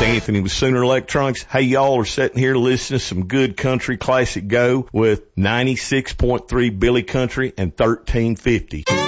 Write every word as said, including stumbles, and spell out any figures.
Anthony with Sooner Electronics. Hey, y'all are sitting here listening to some good country classic go with ninety-six point three Billy Country and thirteen fifty.